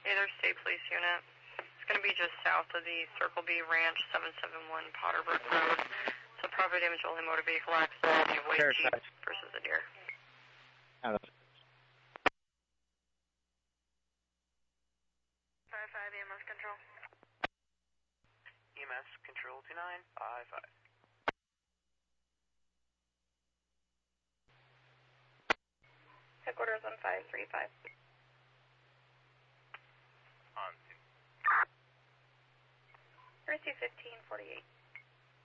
Either State Police Unit. It's going to be just south of the Circle B Ranch, 771 Potterbrook Road. So property damage only motor vehicle accident, the white Jeep versus the deer. 5-5 EMS Control. EMS Control 2955. Headquarters on 535. On 321548.